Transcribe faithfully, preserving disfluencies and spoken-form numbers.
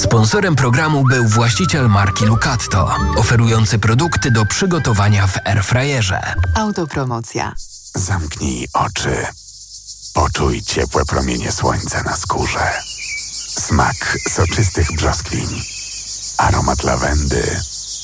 Sponsorem programu był właściciel marki Lucatto, oferujący produkty do przygotowania w airfryerze. Autopromocja. Zamknij oczy. Poczuj ciepłe promienie słońca na skórze. Smak soczystych brzoskwiń. Aromat lawendy.